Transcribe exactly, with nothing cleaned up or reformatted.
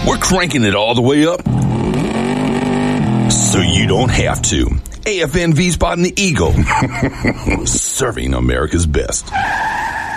We're cranking it all the way up so you don't have to. A F N V Spot and the Eagle. Serving America's best.